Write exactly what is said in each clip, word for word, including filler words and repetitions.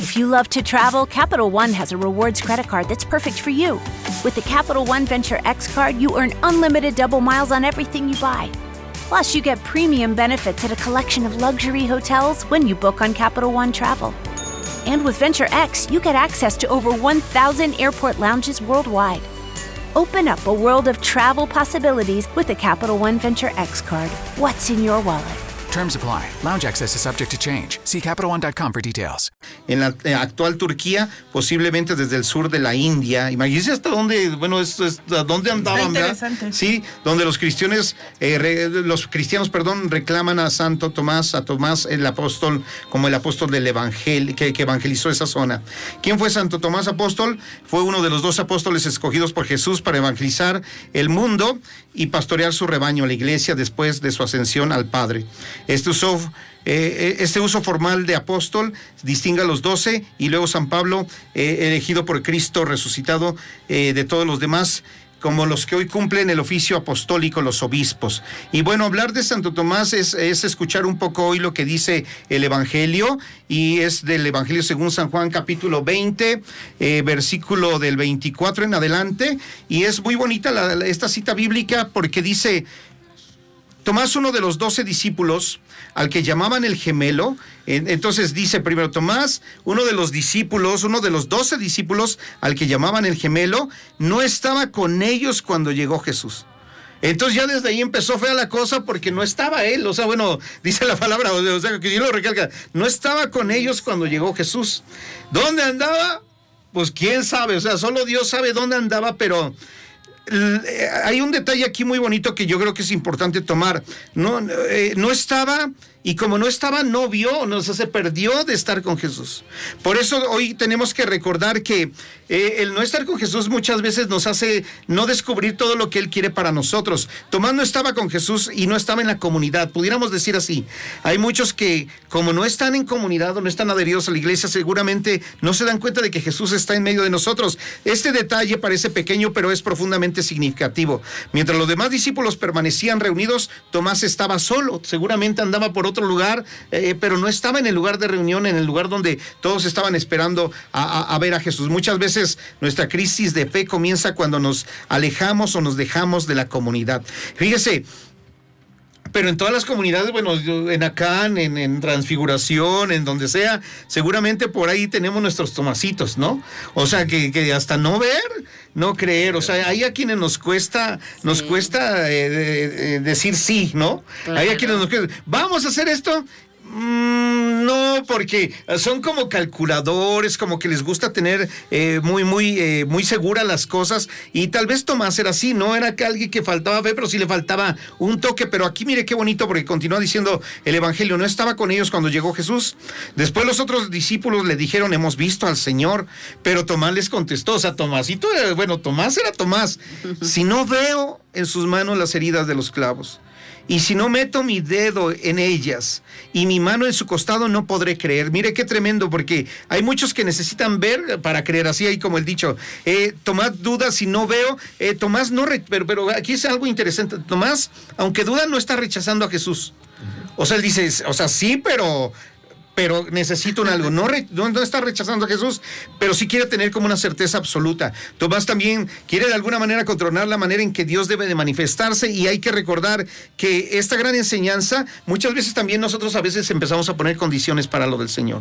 If you love to travel, Capital One has a rewards credit card that's perfect for you. With the Capital One Venture X card, you earn unlimited double miles on everything you buy. Plus, you get premium benefits at a collection of luxury hotels when you book on Capital One Travel. And with Venture X, you get access to over one thousand airport lounges worldwide. Open up a world of travel possibilities with the Capital One Venture X card. What's in your wallet? Terms apply. Lounge access is subject to change. See Capital One dot com for details. En la eh, actual Turquía, posiblemente desde el sur de la India. Imagínense hasta dónde, bueno, esto es, dónde andaban, ¿verdad? Sí, donde los cristianos, eh, re, los cristianos, perdón, reclaman a Santo Tomás, a Tomás el apóstol, como el apóstol del evangelio, que, que evangelizó esa zona. ¿Quién fue Santo Tomás apóstol? Fue uno de los dos apóstoles escogidos por Jesús para evangelizar el mundo y pastorear su rebaño, la iglesia, después de su ascensión al Padre. Este uso, eh, este uso formal de apóstol distingue a los doce y luego San Pablo, eh, elegido por Cristo resucitado, eh, de todos los demás, como los que hoy cumplen el oficio apostólico, los obispos. Y bueno, hablar de Santo Tomás es, es escuchar un poco hoy lo que dice el Evangelio, y es del Evangelio según San Juan, capítulo veinte, eh, versículo del veinticuatro en adelante, y es muy bonita la, la, esta cita bíblica porque dice: Tomás, uno de los doce discípulos, al que llamaban el gemelo, entonces dice primero Tomás, uno de los discípulos, uno de los doce discípulos, al que llamaban el gemelo, no estaba con ellos cuando llegó Jesús. Entonces ya desde ahí empezó fea la cosa porque no estaba él, o sea, bueno, dice la palabra, o sea, que yo lo recalca, no estaba con ellos cuando llegó Jesús. ¿Dónde andaba? Pues quién sabe, o sea, solo Dios sabe dónde andaba, pero hay un detalle aquí muy bonito que yo creo que es importante tomar. No, eh, no estaba, y como no estaba, no vio, no, o sea, se perdió de estar con Jesús. Por eso hoy tenemos que recordar que eh, el no estar con Jesús muchas veces nos hace no descubrir todo lo que Él quiere para nosotros. Tomás no estaba con Jesús y no estaba en la comunidad, pudiéramos decir así. Hay muchos que, como no están en comunidad o no están adheridos a la iglesia, seguramente no se dan cuenta de que Jesús está en medio de nosotros. Este detalle parece pequeño, pero es profundamente significativo. Mientras los demás discípulos permanecían reunidos, Tomás estaba solo, seguramente andaba por otro lugar, eh, pero no estaba en el lugar de reunión, en el lugar donde todos estaban esperando a, a, a ver a Jesús. Muchas veces nuestra crisis de fe comienza cuando nos alejamos o nos dejamos de la comunidad. Fíjese, pero en todas las comunidades, bueno, en Acán, en, en Transfiguración, en donde sea, seguramente por ahí tenemos nuestros tomacitos, ¿no? O sea, que, que hasta no ver, no creer, o sea, hay a quienes nos cuesta, nos sí. cuesta eh, eh, decir sí, ¿no? Claro. Hay a quienes nos cuesta, vamos a hacer esto. Mm, no, porque son como calculadores, como que les gusta tener eh, muy, muy, eh, muy seguras las cosas, y tal vez Tomás era así, no era que alguien que faltaba fe, pero sí le faltaba un toque. Pero aquí mire qué bonito, porque continúa diciendo el Evangelio, no estaba con ellos cuando llegó Jesús. Después los otros discípulos le dijeron, hemos visto al Señor, pero Tomás les contestó, o sea, Tomásito, era, bueno, Tomás era Tomás, si no veo en sus manos las heridas de los clavos, y si no meto mi dedo en ellas y mi mano en su costado, no podré creer. Mire qué tremendo, porque hay muchos que necesitan ver para creer, así hay como el dicho, eh, Tomás duda si no veo, eh, Tomás no, re- pero, pero aquí es algo interesante, Tomás, aunque duda, no está rechazando a Jesús. O sea, él dice, o sea, sí, pero... pero necesito un algo, no, re, no, no está rechazando a Jesús, pero sí quiere tener como una certeza absoluta. Tomás también quiere de alguna manera controlar la manera en que Dios debe de manifestarse, y hay que recordar que esta gran enseñanza, muchas veces también nosotros a veces empezamos a poner condiciones para lo del Señor.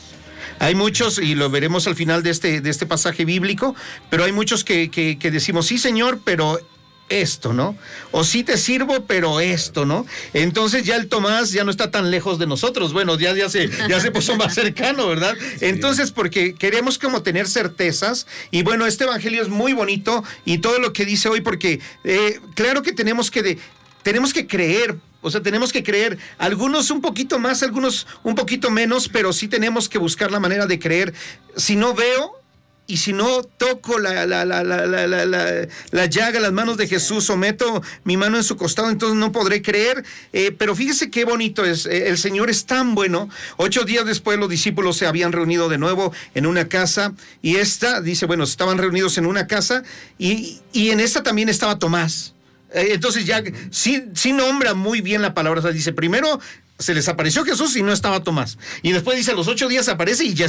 Hay muchos, y lo veremos al final de este, de este pasaje bíblico, pero hay muchos que, que, que decimos, sí Señor, pero esto, ¿no? O sí te sirvo, pero esto, ¿no? Entonces ya el Tomás ya no está tan lejos de nosotros, bueno, ya, ya, se, ya se puso más cercano, ¿verdad? Entonces, porque queremos como tener certezas, y bueno, este evangelio es muy bonito, y todo lo que dice hoy, porque eh, claro que tenemos que, de, tenemos que creer, o sea, tenemos que creer, algunos un poquito más, algunos un poquito menos, pero sí tenemos que buscar la manera de creer. Si no veo, y si no toco la, la, la, la, la, la, la, la llaga, las manos de Jesús, o meto mi mano en su costado, entonces no podré creer. Eh, pero fíjese qué bonito es, eh, el Señor es tan bueno. Ocho días después los discípulos se habían reunido de nuevo en una casa, y esta, dice, bueno, estaban reunidos en una casa, y, y en esta también estaba Tomás. Eh, entonces ya sí, sí nombra muy bien la palabra, o sea, dice, primero se les apareció Jesús y no estaba Tomás, y después dice, a los ocho días aparece y ya